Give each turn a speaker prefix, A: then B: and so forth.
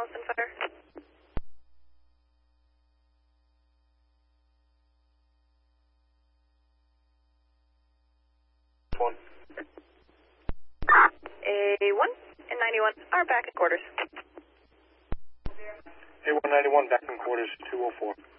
A: Allison Fire.
B: One.
A: A1 and 91 are back at quarters.
B: A191 back in quarters 204.